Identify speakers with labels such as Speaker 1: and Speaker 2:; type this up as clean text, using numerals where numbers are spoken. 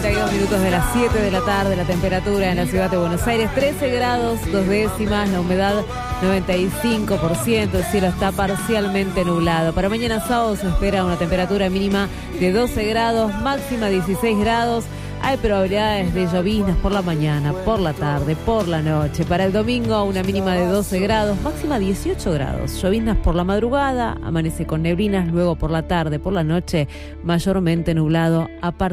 Speaker 1: 42 minutos de las 7 de la tarde, la temperatura en la ciudad de Buenos Aires, 13 grados, 2 décimas, la humedad 95%, el cielo está parcialmente nublado. Para mañana sábado se espera una temperatura mínima de 12 grados, máxima 16 grados. Hay probabilidades de lloviznas por la mañana, por la tarde, por la noche. Para el domingo una mínima de 12 grados, máxima 18 grados. Lloviznas por la madrugada, amanece con neblinas, luego por la tarde, por la noche, mayormente nublado a partir